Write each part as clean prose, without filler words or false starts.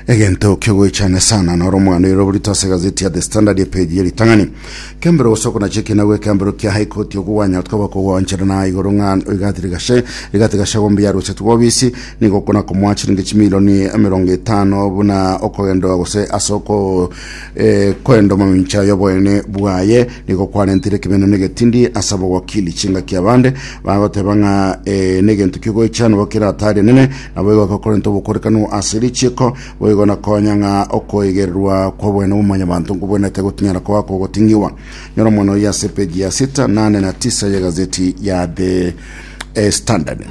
egento kyogo chane sana na romwana irobulita se gazeti ya The Standard page yeli tangani kembero osoko na cheki nawe kembero kya high court yogwanya twaba ko wanchira na igoronga igatigashe gombi ya rose twobisi niko kona kumwachi ngichi milioni 50 buna okogendo gose asoko kwendo mamincha yobone buaye niko kwanentire kibeno negetindi asabo wakili chinga kyabande bagotebanga negento kyogo chane bakira atari nene nabo gakokorento bukorekano asiri chiko gona konyanga okoigerwa kwa bwena umanya bantu kubona tegutinyara kwa gotingiwa nyoro mono ya page ya 6, 8 na 9 ya gazeti ya The Standard.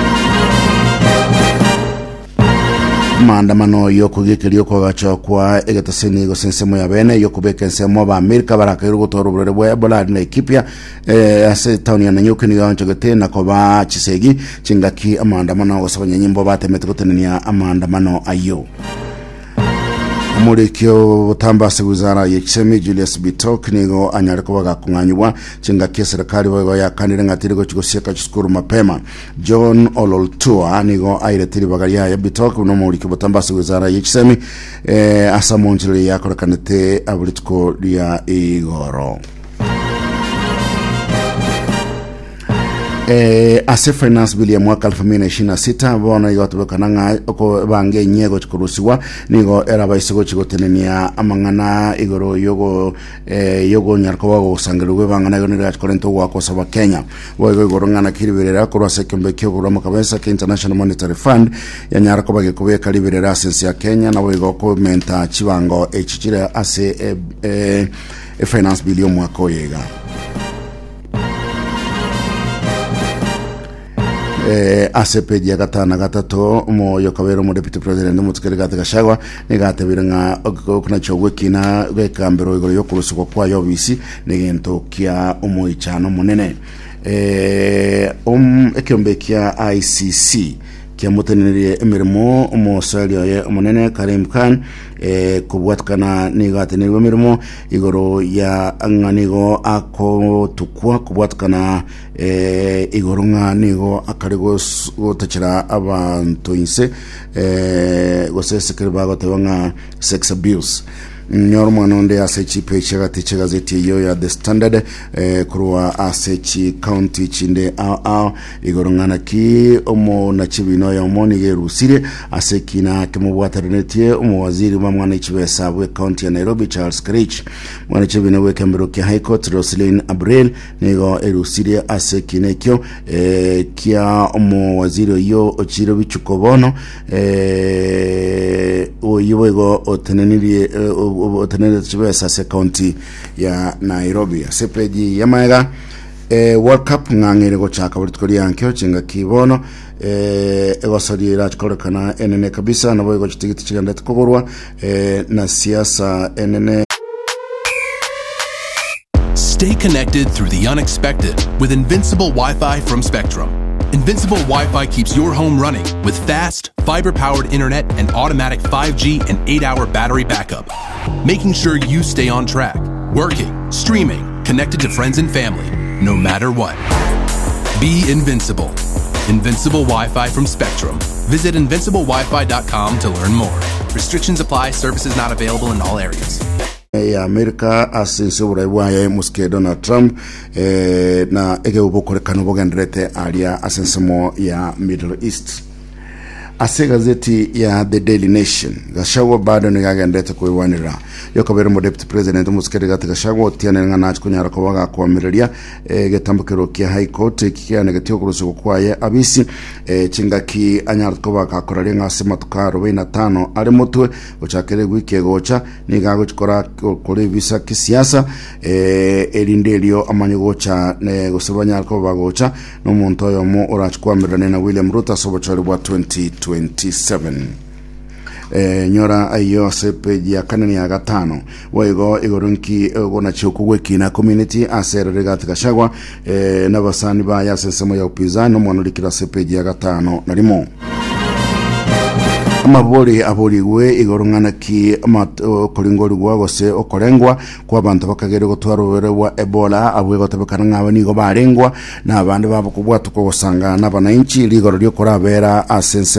Maandamano yokugikirio kwa gacho kwa egataseni go sensemo ya bene yokubeka nsemo ba Amerika barakairo gutoro burere bwa Ebola na Ethiopia ase town ya Nanyuki ni gancho gate na koba Chisegi chingaki amaandamano gosabanya nyimbo batemete gutenenia amaandamano ayo. Murikyo butambase wizara y'ekisemi Julius Bitok nigo anyariko bagakunganywa chingaki serikali bago yakanire ngatiri go chigosieka chiskuru mapema. John Ololtua nigo airetiri bagaria ya Bitok no murikyo butambase wizara y'ekisemi asa monjire yakorekanete abulitko lya igoro. Ase finance bill ya mwaka 2026 bona yotobekananga oko bange nyego chikurusiwa nigo eraba isigo chigotenenia amangana igoro yogo nyarko wago sangerwe bangana yonira chikorento wako saba Kenya boyo igoro ngana kiribirera ko rwasekembe kyogoro makabesa ke International Monetary Fund ya nyarko bage kubeka libirera sense ya Kenya na boyo ko menta chibango echichire ase finance bill ya mwaka oyega. Asepeji ya gatana gatato mo yokabero mo deputy president mutukere gatagashagwa negatebiranga okuna chogwekina gwekambero igoro yokurusuko kwa yobisi negento kya omoichano munene ekyombekya ICC kia mutenere emirimo omosalio ye munene Karim Khan kubwatkana nigatenirwe mirimo igoro ya nganigo ako tukwa kubwatkana igoro nganigo akarigo gotachira abantu inse gosesekere bagotebanga sex abuse nyormo nonde asechi peche gatiche gazeti yo ya The Standard kurwa asechi county chinde igorongana ki omo na chibino ya omoni gerusire asekina kemubwatarenetie omo waziri wa mwana ichibesa bwe county ya Nairobi Charles Kirich mwana chibino we kembero kia high court Roslyn Abril nigo erusire asekine kyo kia omo waziri yo ochiro bichukobono oyiwego otenenirie otenere chibesa se county ya Nairobi sepeji ya maega World Cup ngangere go chaka burikori yankyo chinga kibono egosari rachkorekana enene kabisa nabo go chitigiti chiganda tukogorwa na siasa enene. Stay connected through the unexpected with Invincible Wi-Fi from Spectrum. Invincible Wi-Fi keeps your home running with fast, fiber-powered internet and automatic 5G and 8-hour battery backup, making sure you stay on track, working, streaming, connected to friends and family, no matter what. Be invincible. Invincible Wi-Fi from Spectrum. Visit invinciblewifi.com to learn more. Restrictions apply. Services not available in all areas. Ya Amerika asinsubura bwaye muske Donald Trump na ege ubokorekano bogendrete alia asensemo ya Middle East. Ase gazeti ya The Daily Nation gashawo bado nigagendete kuiwanira yokabere mo deputy president muskere gashawo tiane ngana kunyara ko baga kwa miriria getambukero kia high court kikia negatio kurusuko kwaye abisi chingaki anyara ko baga korare ngase matukaro 25 ari mutwe uchakere gwike gocha nigago chikora kore visa kisiasa elindelio amanyo gocha gosebanya ko bagocha no muntu yo mo orachukwa mirane na William Ruto sobochari bwa 2027 nyora ayo sepeji ya kanani ya gatano wego igorunki gona chukugweki na community aserere gatikashagwa nabasani ba yasesemo ya upinzani no mwanurikira sepeji ya gatano narimo amabori aboriwe igorongana ki koringori gwagose okorengwa kwa bantu bakagere gutwarobere wa Ebola abwe gotebekana ngabani go barengwa na abandi babo kubwatuko gusanga n'abananchi ligoro ryo korabera asense